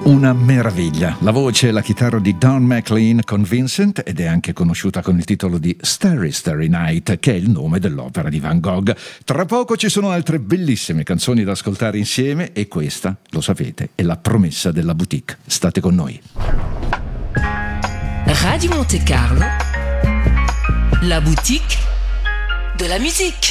Una meraviglia. La voce e la chitarra di Don McLean con Vincent, ed è anche conosciuta con il titolo di Starry Starry Night, che è il nome dell'opera di Van Gogh. Tra poco ci sono altre bellissime canzoni da ascoltare insieme e questa, lo sapete, è la promessa della boutique. State con noi. Radio Monte Carlo, la boutique de la musique.